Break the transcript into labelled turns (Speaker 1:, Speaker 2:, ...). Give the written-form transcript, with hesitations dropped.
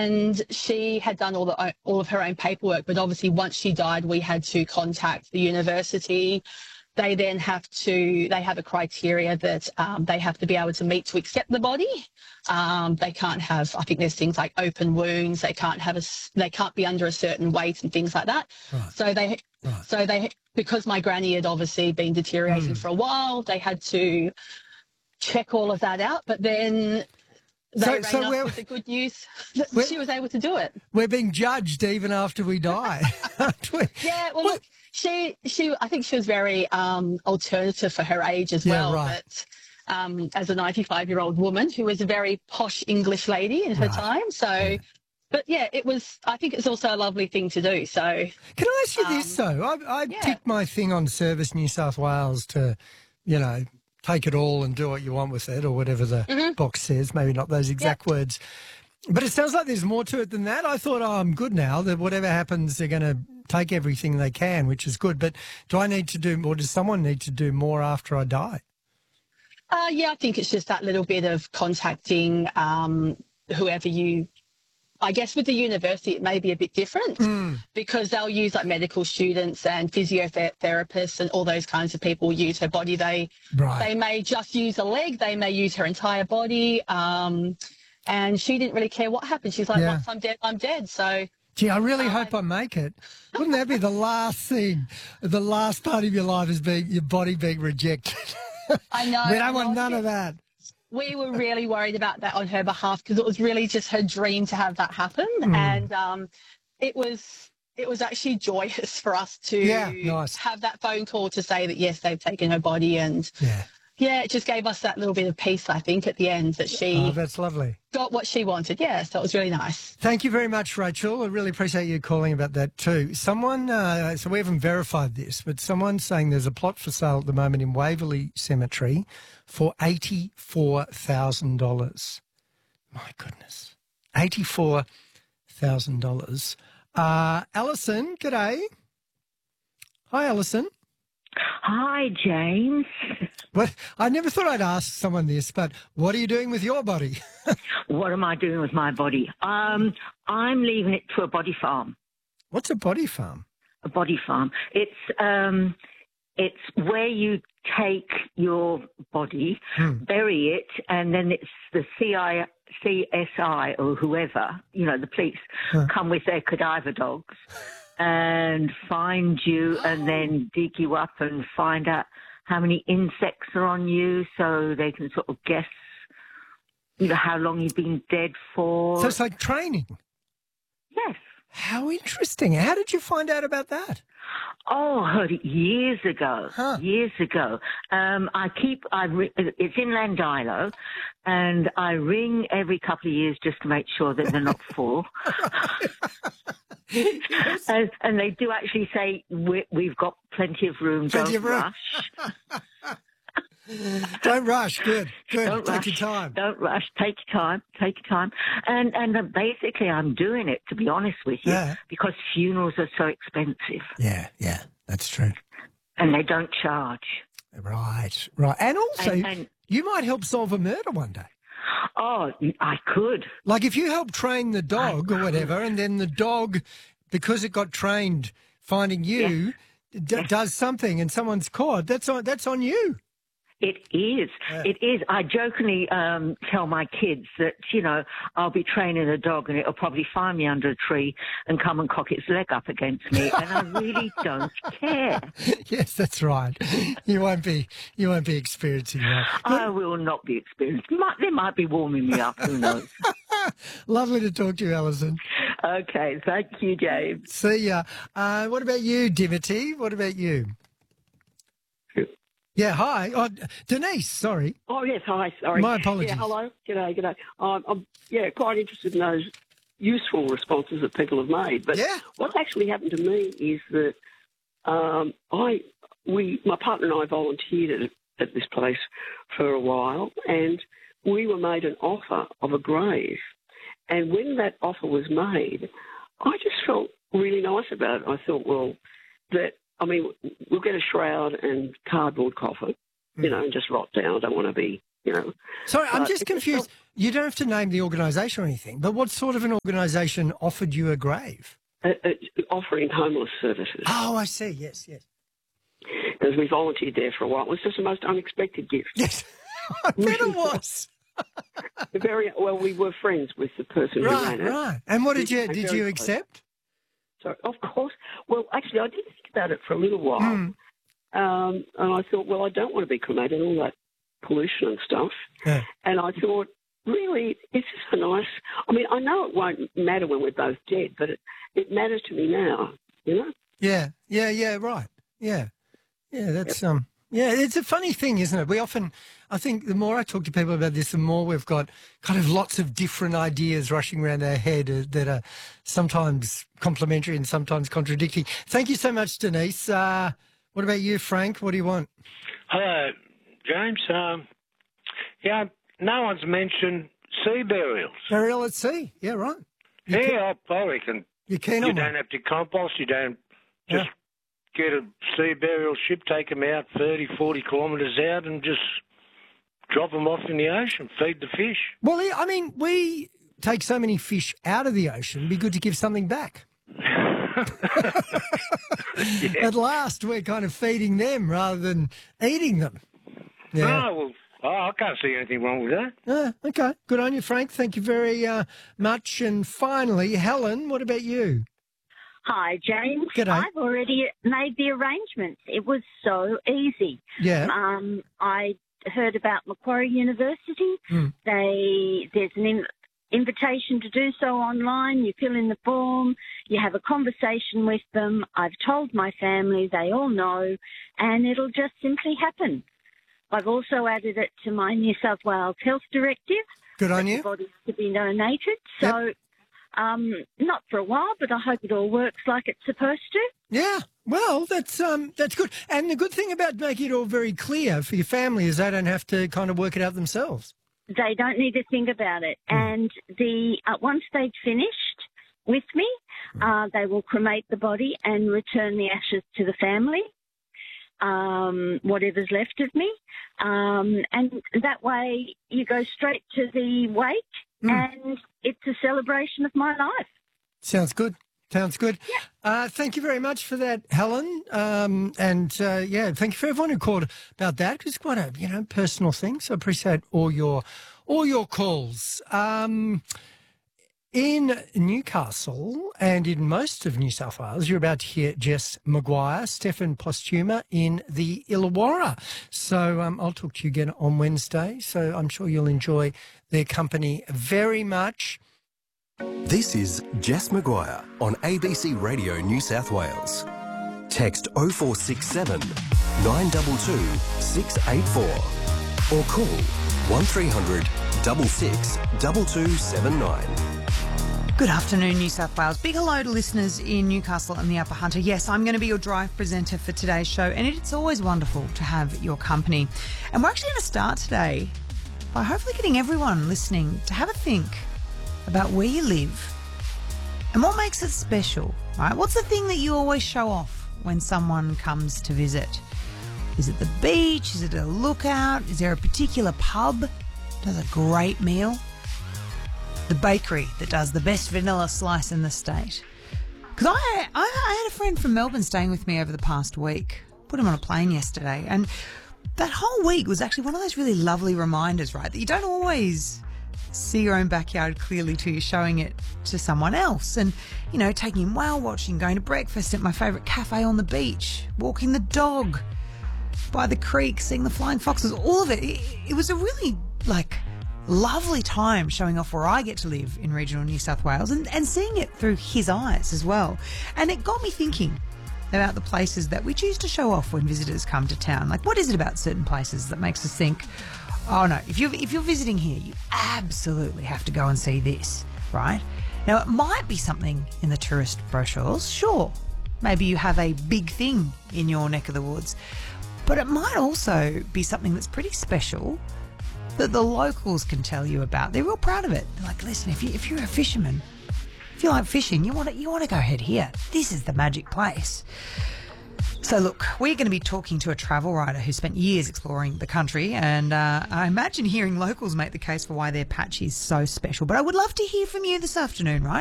Speaker 1: and she had done all of her own paperwork. But obviously, once she died, we had to contact the university. They then have a criteria that they have to be able to meet to accept the body. They can't have, I think there's things like open wounds. They can't be under a certain weight and things like that.
Speaker 2: Right.
Speaker 1: So they, because my granny had obviously been deteriorating for a while, they had to check all of that out. But then they rang us with the good news that she was able to do it.
Speaker 2: We're being judged even after we die, aren't we?
Speaker 1: Yeah, well, look, I think she was very alternative for her age as well.
Speaker 2: Right.
Speaker 1: But as a 95-year-old woman who was a very posh English lady in her time. So, but yeah, I think it's also a lovely thing to do. So,
Speaker 2: can I ask you this though? I ticked my thing on Service New South Wales to, take it all and do what you want with it, or whatever the box says. Maybe not those exact words. But it sounds like there's more to it than that. I thought, I'm good now, that whatever happens, they're going to take everything they can, which is good. But do I need to do more? Does someone need to do more after I die?
Speaker 1: Yeah, I think it's just that little bit of contacting whoever you... I guess with the university, it may be a bit different because they'll use like medical students and physiotherapists and all those kinds of people use her body. They may just use a leg. They may use her entire body. And she didn't really care what happened. She's like, once I'm dead, I'm dead. So,
Speaker 2: gee, I really hope I make it. Wouldn't that be the last thing? The last part of your life is your body being rejected.
Speaker 1: I know.
Speaker 2: We don't want none of that.
Speaker 1: We were really worried about that on her behalf because it was really just her dream to have that happen. And it was actually joyous for us to have that phone call to say that, yes, they've taken her body. And it just gave us that little bit of peace, I think, at the end that she
Speaker 2: that's lovely.
Speaker 1: Got what she wanted. Yeah, so it was really nice.
Speaker 2: Thank you very much, Rachel. I really appreciate you calling about that too. Someone, so we haven't verified this, but someone's saying there's a plot for sale at the moment in Waverley Cemetery for $84,000. My goodness. $84,000. Alison, g'day. Hi, Alison.
Speaker 3: Hi, James.
Speaker 2: What? I never thought I'd ask someone this, but what are you doing with your body?
Speaker 3: What am I doing with my body? I'm leaving it to a body farm.
Speaker 2: What's a body farm?
Speaker 3: A body farm. It's where you take your body, bury it, and then it's the CSI or whoever, the police, come with their cadaver dogs and find you and then dig you up and find out how many insects are on you so they can sort of guess, how long you've been dead for.
Speaker 2: So it's like training?
Speaker 3: Yes.
Speaker 2: How interesting. How did you find out about that?
Speaker 3: Oh, I heard it years ago. Years ago. It's in Landilo, and I ring every couple of years just to make sure that they're not full. and they do actually say, we've got plenty of room, don't rush.
Speaker 2: Don't rush. Good.
Speaker 3: Don't
Speaker 2: Take
Speaker 3: rush.
Speaker 2: your time.
Speaker 3: Don't rush. Take your time. And basically I'm doing it, to be honest with you, because funerals are so expensive.
Speaker 2: Yeah, that's true.
Speaker 3: And they don't charge.
Speaker 2: Right. And also, you might help solve a murder one day.
Speaker 3: Oh, I could.
Speaker 2: Like if you help train the dog or whatever, and then the dog, because it got trained finding you, does something and someone's caught, that's on you.
Speaker 3: It is. It is. I jokingly tell my kids that, I'll be training a dog and it'll probably find me under a tree and come and cock its leg up against me, and I really don't care.
Speaker 2: Yes, that's right. You won't be experiencing that.
Speaker 3: I will not be experiencing. They might be warming me up. Who knows?
Speaker 2: Lovely to talk to you, Alison.
Speaker 3: Okay. Thank you, James.
Speaker 2: See ya. What about you, Dimity? What about you? Yeah, hi. Oh, Denise, sorry.
Speaker 4: Oh, yes, hi, sorry.
Speaker 2: My apologies.
Speaker 4: Yeah, hello. G'day. I'm quite interested in those useful responses that people have made. But what's actually happened to me is that my partner and I volunteered at this place for a while, and we were made an offer of a grave. And when that offer was made, I just felt really nice about it. I thought, we'll get a shroud and cardboard coffin, and just rot down. I don't want to be,
Speaker 2: Sorry, I'm just confused. You don't have to name the organisation or anything, but what sort of an organisation offered you a grave?
Speaker 4: Offering homeless services.
Speaker 2: Oh, I see. Yes.
Speaker 4: Because we volunteered there for a while. It was just the most unexpected gift.
Speaker 2: Yes, I bet it was.
Speaker 4: We were friends with the person who ran it.
Speaker 2: Right. And what did you accept?
Speaker 4: So, of course. Well, actually, I did think about it for a little while. And I thought, well, I don't want to be cremated, all that pollution and stuff. Yeah. And I thought, really, it's just nice. I mean, I know it won't matter when we're both dead, but it matters to me now, you know?
Speaker 2: Yeah, right. Yeah, that's, it's a funny thing, isn't it? We often, I think the more I talk to people about this, the more we've got kind of lots of different ideas rushing around our head that are sometimes complementary and sometimes contradictory. Thank you so much, Denise. What about you, Frank? What do you want?
Speaker 5: Hello, James. No one's mentioned sea burials.
Speaker 2: Burial at sea? Yeah, right.
Speaker 5: I reckon.
Speaker 2: You don't
Speaker 5: have to compost. You don't just get a sea burial ship, take them out 30, 40 kilometres out and just drop them off in the ocean, feed the fish.
Speaker 2: Well, I mean, we take so many fish out of the ocean. It'd be good to give something back. At last, we're kind of feeding them rather than eating them. Yeah.
Speaker 5: I can't see anything wrong with that.
Speaker 2: Okay. Good on you, Frank. Thank you very much. And finally, Helen, what about you?
Speaker 6: Hi, James.
Speaker 2: G'day.
Speaker 6: I've already made the arrangements. It was so easy.
Speaker 2: Yeah.
Speaker 6: I heard about Macquarie University. There's an invitation to do so online. You fill in the form. You have a conversation with them. I've told my family. They all know. And it'll just simply happen. I've also added it to my New South Wales Health Directive.
Speaker 2: Good on you.
Speaker 6: The bodies to be donated. So, not for a while, but I hope it all works like it's supposed to.
Speaker 2: Yeah. Well, that's good. And the good thing about making it all very clear for your family is they don't have to kind of work it out themselves.
Speaker 6: They don't need to think about it. And once they've finished with me, they will cremate the body and return the ashes to the family. Whatever's left of me. And that way you go straight to the wake and it's a celebration of my life.
Speaker 2: Sounds good. Yeah. Thank you very much for that, Helen. Thank you for everyone who called about that. It's quite a, personal thing. So I appreciate all your calls. In Newcastle and in most of New South Wales, you're about to hear Jess Maguire, Stefan Postuma in the Illawarra. So I'll talk to you again on Wednesday. So I'm sure you'll enjoy their company very much.
Speaker 7: This is Jess Maguire on ABC Radio New South Wales. Text 0467 922 684 or call 1300 66 2279.
Speaker 8: Good afternoon, New South Wales. Big hello to listeners in Newcastle and the Upper Hunter. Yes, I'm going to be your drive presenter for today's show, and it's always wonderful to have your company. And we're actually going to start today by hopefully getting everyone listening to have a think about where you live and what makes it special, right? What's the thing that you always show off when someone comes to visit? Is it the beach? Is it a lookout? Is there a particular pub that does a great meal? The bakery that does the best vanilla slice in the state? Because I had a friend from Melbourne staying with me over the past week. Put him on a plane yesterday, and that whole week was actually one of those really lovely reminders, right, that you don't always see your own backyard clearly till you're showing it to someone else. And, taking him whale watching, going to breakfast at my favourite cafe on the beach, walking the dog by the creek, seeing the flying foxes, all of it. It was a really, lovely time showing off where I get to live in regional New South Wales and seeing it through his eyes as well. And it got me thinking about the places that we choose to show off when visitors come to town. What is it about certain places that makes us think, oh no, if you're visiting here, you absolutely have to go and see this, right? Now, it might be something in the tourist brochures, sure. Maybe you have a big thing in your neck of the woods. But it might also be something that's pretty special that the locals can tell you about. They're real proud of it. They're like, listen, if you're a fisherman, if you like fishing, you want to go ahead here. This is the magic place. So look, we're going to be talking to a travel writer who spent years exploring the country, and I imagine hearing locals make the case for why their patch is so special. But I would love to hear from you this afternoon, right?